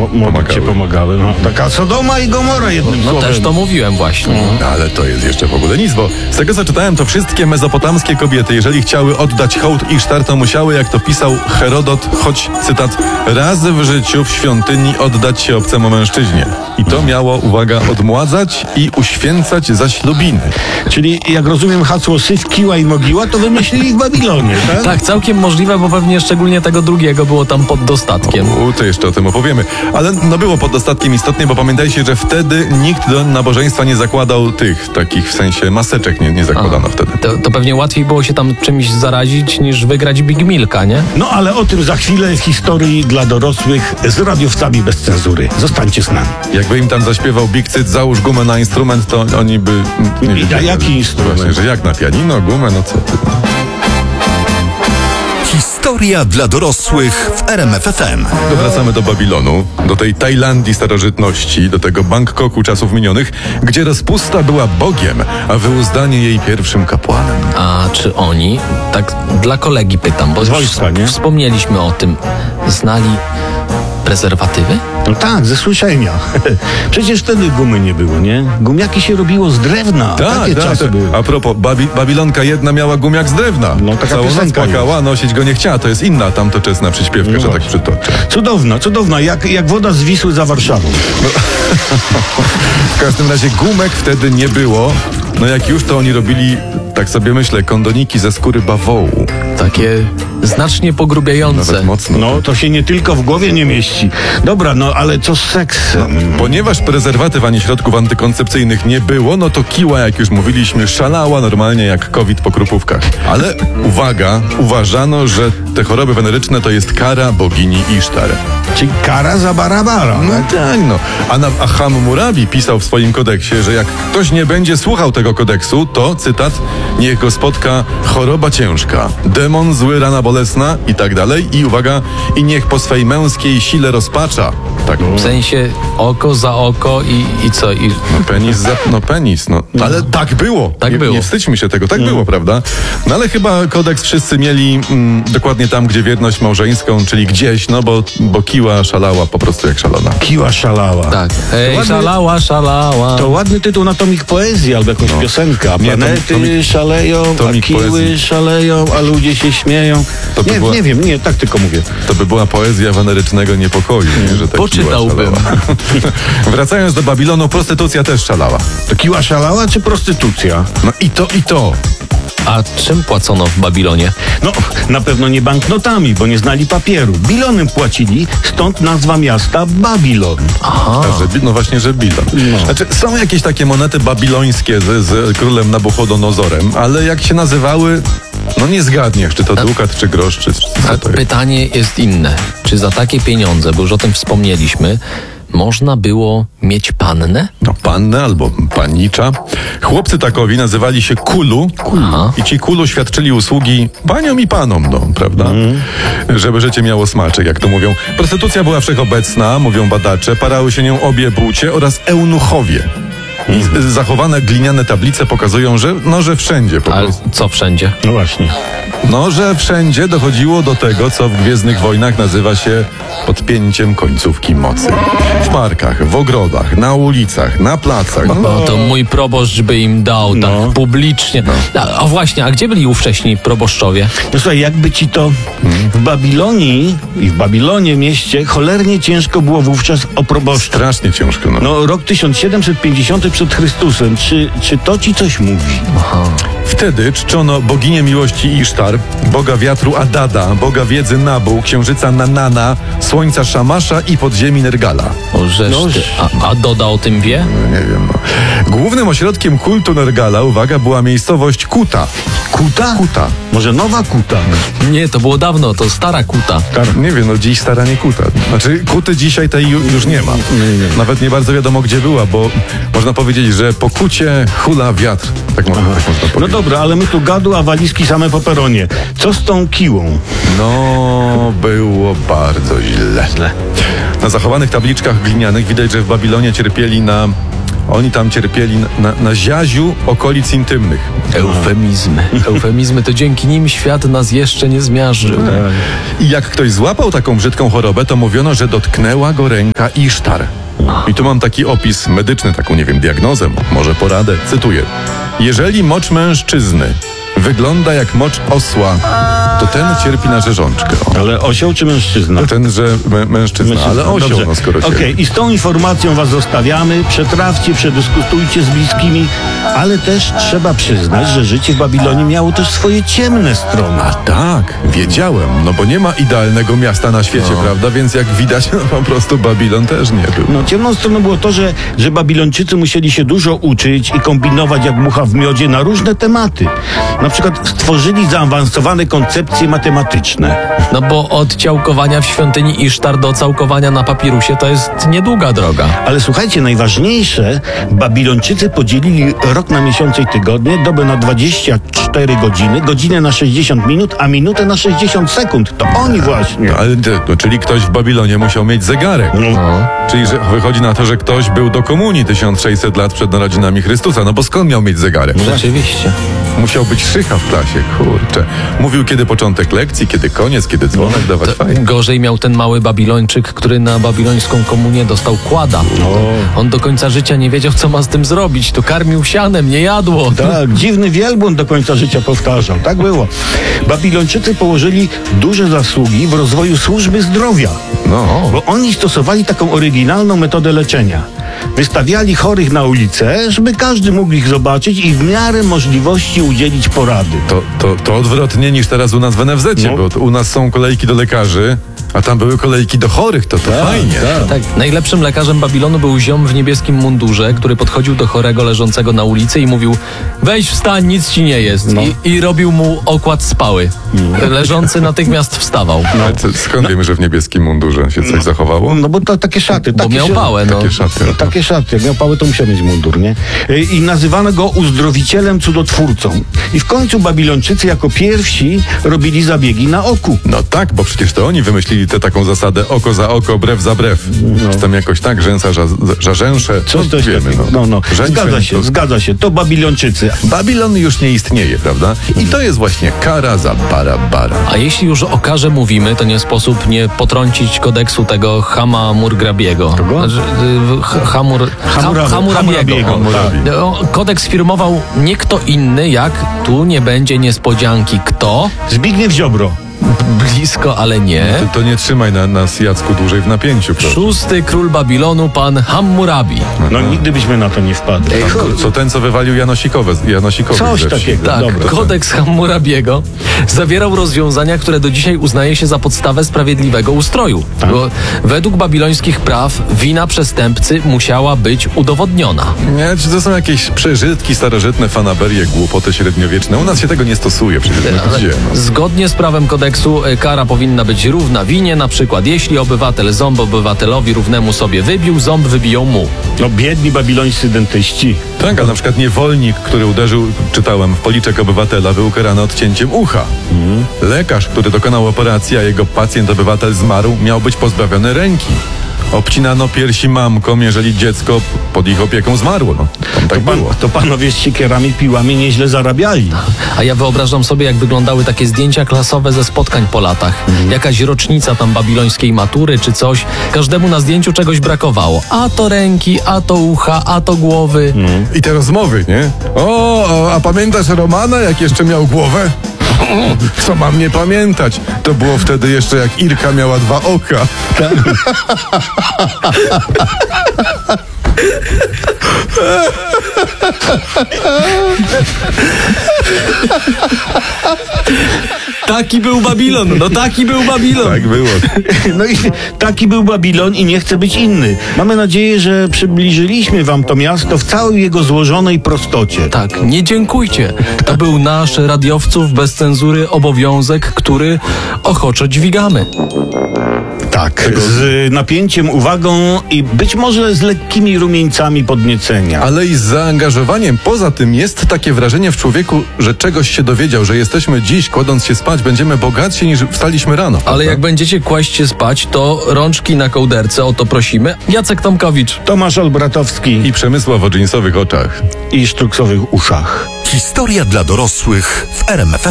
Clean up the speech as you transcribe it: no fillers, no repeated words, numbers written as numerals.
pomagały. No, taka Sodoma i Gomora jednym słowem. Też to mówiłem właśnie. Ale to jest jeszcze w ogóle nic, bo z tego co czytałem, to wszystkie mezopotamskie kobiety, jeżeli chciały oddać hołd Isztar, to musiały, jak to pisał Herodot, choć, cytat, raz w życiu w świątyni oddać się obcemu mężczyźnie. I to miało, uwaga, odmładzać i uświęcać za ślubiny. Czyli, jak rozumiem, hasło syf, kiła i mogiła to wymyślili w Babilonie, tak? Tak, całkiem możliwe, bo pewnie szczególnie tego drugiego było tam pod dostatkiem. To jeszcze o tym opowiemy. Ale no było pod dostatkiem istotnie, bo pamiętajcie, że wtedy nikt do nabożeństwa nie zakładał tych, takich w sensie maseczek nie zakładano wtedy. To pewnie łatwiej było się tam czymś zarazić, niż wygrać Big Milka, nie? No ale o tym za chwilę w historii dla dorosłych z radiowcami bez cenzury. Zostańcie z nami. Jakby im tam zaśpiewał Big Cyt, załóż gumę na instrument, to oni by... Nie I na jaki instrument? Właśnie, że jak na pianino, gumę, no co ty... Historia dla dorosłych w RMF FM. Wracamy do Babilonu, do tej Tajlandii starożytności, do tego Bangkoku czasów minionych, gdzie rozpusta była Bogiem, a wyuzdanie jej pierwszym kapłanem. A czy oni, tak dla kolegi pytam, bo Z wojska, nie? wspomnieliśmy o tym, znali prezerwatywy? No tak, ze słyszenia. Przecież wtedy gumy nie było, nie? Gumiaki się robiło z drewna. Takie czasy były. A propos, Babilonka jedna miała gumiak z drewna. No, taka Całą noc piosenka płakała, nosić go nie chciała. To jest inna tamtoczesna przyśpiewka, że tak przytoczę. Cudowna, jak woda z Wisły za Warszawą. W każdym razie gumek wtedy nie było. No jak już, to oni robili, tak sobie myślę, kondoniki ze skóry bawołu. Takie znacznie pogrubiające. Nawet mocno. No, to się nie tylko w głowie nie mieści. Dobra, no ale co z seksem? Ponieważ prezerwatyw ani środków antykoncepcyjnych nie było, no to kiła, jak już mówiliśmy, szalała normalnie jak COVID po krupówkach. Ale uwaga, uważano, że te choroby weneryczne to jest kara bogini Isztar. Czyli kara za barabara. No tak, no. A Hammurabi pisał w swoim kodeksie, że jak ktoś nie będzie słuchał tego kodeksu, to, cytat, niech go spotka choroba ciężka, demon zły, rana bolesna i tak dalej. I uwaga, i niech po swej męskiej sile rozpacza. Tak. W sensie oko za oko i co? Penis. Ale tak było. Tak było. Nie wstydźmy się tego, tak było, prawda? No ale chyba kodeks wszyscy mieli dokładnie tam, gdzie wierność małżeńską, czyli gdzieś, no bo kiła szalała po prostu jak szalona. Kiła szalała. Tak. Ej, ładny- szalała. To ładny tytuł na tomik poezji albo jakąś piosenkę. A Nie, planety szaleją, a tomik kiły poezji. szaleją, a ludzie się śmieją. To by była- Nie wiem, tak tylko mówię. To by była poezja wenerycznego niepokoju, nie, że ta Poczytałbym. kiła szalała. Wracając do Babilonu, prostytucja też szalała. To kiła szalała czy prostytucja? No i to. A czym płacono w Babilonie? No, na pewno nie banknotami, bo nie znali papieru. Bilonem płacili, stąd nazwa miasta Babilon. No właśnie, że Bilon. Znaczy, są jakieś takie monety babilońskie z królem Nabuchodonozorem, ale jak się nazywały, no nie zgadniesz, czy to dukat, czy grosz, czy co A to jest. pytanie jest inne. Czy za takie pieniądze, bo już o tym wspomnieliśmy, można było mieć pannę? No, pannę albo panicza. Chłopcy takowi nazywali się kulu i ci kulu świadczyli usługi paniom i panom, no, prawda? Żeby życie miało smaczek, jak to mówią. Prostytucja była wszechobecna, mówią badacze, parały się nią obie płcie oraz eunuchowie. I zachowane gliniane tablice pokazują, że wszędzie po Ale prostu. co wszędzie? No właśnie. No, że wszędzie dochodziło do tego, co w Gwiezdnych Wojnach nazywa się podpięciem końcówki mocy. W parkach, w ogrodach, na ulicach, na placach. No to mój proboszcz by im dał tak publicznie. A właśnie, a gdzie byli ówcześni proboszczowie? No słuchaj, jakby ci to w Babilonie mieście cholernie ciężko było wówczas o proboszcza. Strasznie ciężko. No, rok 1750 przed Chrystusem. Czy to ci coś mówi? Wtedy czczono boginię miłości Isztar, boga wiatru Adada, boga wiedzy Nabu, księżyca Nanana, słońca Szamasza i podziemi Nergala. O, żeż ty. A Doda o tym wie? Nie wiem. Głównym ośrodkiem kultu Nergala, uwaga, była miejscowość Kuta. Kuta? Kuta. Może nowa Kuta? Nie, to było dawno, to stara Kuta. Nie wiem, dziś stara nie Kuta. Znaczy, Kuty dzisiaj tej już nie ma. Nawet nie bardzo wiadomo, gdzie była, bo można powiedzieć, że po Kucie hula wiatr. Tak można No powiedzieć. dobra, ale my tu gadu, a walizki same po peronie. Co z tą kiłą? No, było bardzo źle. Na zachowanych tabliczkach glinianych widać, że w Babilonie cierpieli na Oni tam cierpieli na ziaziu okolic intymnych. Eufemizmy, to dzięki nim świat nas jeszcze nie zmiażdżył. I jak ktoś złapał taką brzydką chorobę, to mówiono, że dotknęła go ręka Isztar. I tu mam taki opis medyczny, taką, nie wiem, diagnozę, może poradę. Cytuję. Jeżeli mocz mężczyzny wygląda jak mocz osła, to ten cierpi na rzeżączkę. Ale osioł czy mężczyzna? To tenże mężczyzna, ale osioł, Dobrze. no skoro cierpi. Okej, i z tą informacją was zostawiamy. Przetrawcie, przedyskutujcie z bliskimi, ale też trzeba przyznać, że życie w Babilonie miało też swoje ciemne strony. A tak, wiedziałem, no bo nie ma idealnego miasta na świecie, prawda? Więc jak widać, no po prostu Babilon też nie był. No, ciemną stroną było to, że Babilończycy musieli się dużo uczyć i kombinować jak mucha w miodzie na różne tematy. Na przykład stworzyli zaawansowane koncepcje matematyczne. No bo od ciałkowania w świątyni Isztar do całkowania na papirusie to jest niedługa droga. Ale słuchajcie, najważniejsze, Babilończycy podzielili rok na miesiące i tygodnie, dobę na 24 godziny, godzinę na 60 minut, a minutę na 60 sekund. To oni właśnie. No, ale czyli ktoś w Babilonie musiał mieć zegarek. Czyli że wychodzi na to, że ktoś był do komunii 1600 lat przed narodzinami Chrystusa. No bo skąd miał mieć zegarek? Rzeczywiście. Musiał być szycha w klasie, kurczę. Mówił kiedy początek lekcji, kiedy koniec, kiedy dzwonek dawać fajnie. Gorzej miał ten mały Babilończyk, który na babilońską komunię dostał kłada. On do końca życia nie wiedział, co ma z tym zrobić. To karmił sianem, nie jadło. Tak, dziwny wielbłąd do końca życia powtarzał. Tak było. Babilończycy położyli duże zasługi w rozwoju służby zdrowia. No. Bo oni stosowali taką oryginalną metodę leczenia. Wystawiali chorych na ulicę, żeby każdy mógł ich zobaczyć i w miarę możliwości udzielić porady. To odwrotnie niż teraz u nas w NFZ-cie, No. bo u nas są kolejki do lekarzy, a tam były kolejki do chorych, to fajnie. Tak, najlepszym lekarzem Babilonu był ziom w niebieskim mundurze, który podchodził do chorego leżącego na ulicy i mówił: weź wstań, nic ci nie jest. I robił mu okład spały. Leżący natychmiast wstawał. Ale skąd wiemy, że w niebieskim mundurze się coś zachowało? No bo to takie szaty. Bo takie miał pałę, no. Takie szaty. No, takie szaty. Jak miał pałę, to musiał mieć mundur, nie? I nazywano go uzdrowicielem, cudotwórcą. I w końcu Babilończycy jako pierwsi robili zabiegi na oku. No tak, bo przecież to oni wymyślili tę taką zasadę oko za oko, brew za brew. Czy tam jakoś tak, rzęsa za rzęsze. Coś to wiemy, takiego. No. Rzęsę, Zgadza się. To Babilończycy. Babilon już nie istnieje, prawda? I to jest właśnie kara za bara. A jeśli już o karze mówimy, to nie sposób nie potrącić kodeksu tego Hama Murgrabiego. Kogo? Hammurabiego. Hammurabiego. No, kodeks firmował nie kto inny, jak tu nie będzie niespodzianki. Kto? Zbigniew Ziobro. Blisko, ale nie. To nie trzymaj nas, Jacku, dłużej w napięciu, proszę. 6. król Babilonu, pan Hammurabi. No nigdy byśmy na to nie wpadli. To ten, co wywalił Janosikowi Coś ze wsi. takiego. Tak, Dobra. kodeks Hammurabiego zawierał rozwiązania, które do dzisiaj uznaje się za podstawę sprawiedliwego ustroju. Bo według babilońskich praw wina przestępcy musiała być udowodniona. Nie, czy to są jakieś przeżytki, starożytne fanaberie, głupoty średniowieczne? U nas się tego nie stosuje przecież. No, gdzie, no? Zgodnie z prawem kodeksu kara powinna być równa winie, na przykład jeśli obywatel ząb obywatelowi równemu sobie wybił, ząb wybiją mu. No biedni babilońscy dentyści. Tak, a na przykład niewolnik, który uderzył, czytałem, w policzek obywatela, był ukarany odcięciem ucha. Lekarz, który dokonał operacji, a jego pacjent obywatel zmarł, miał być pozbawiony ręki. Obcinano piersi mamkom, jeżeli dziecko pod ich opieką zmarło. No, tam tak było. To panowie z siekierami, piłami nieźle zarabiali. A ja wyobrażam sobie, jak wyglądały takie zdjęcia klasowe ze spotkań po latach. Jakaś rocznica tam babilońskiej matury czy coś. Każdemu na zdjęciu czegoś brakowało. A to ręki, a to ucha, a to głowy. I te rozmowy, nie? A pamiętasz Romana, jak jeszcze miał głowę? Co mam nie pamiętać? To było wtedy jeszcze, jak Irka miała 2 oka. Taki był Babilon, no taki był Babilon. Tak było. No i taki był Babilon i nie chce być inny. Mamy nadzieję, że przybliżyliśmy wam to miasto w całej jego złożonej prostocie. Tak, nie dziękujcie. To był nasz radiowców bez cenzury obowiązek, który ochoczo dźwigamy. Tak, z napięciem, uwagą i być może z lekkimi rumieńcami podniecenia. Ale i z zaangażowaniem. Poza tym jest takie wrażenie w człowieku, że czegoś się dowiedział, że jesteśmy dziś, kładąc się spać, będziemy bogatsi niż wstaliśmy rano. Ale prawda? jak będziecie kłaść się spać, to rączki na kołderce, o to prosimy. Jacek Tomkowicz. Tomasz Olbratowski I Przemysław o dżinsowych oczach. i sztruksowych uszach. Historia dla dorosłych w RMF FM.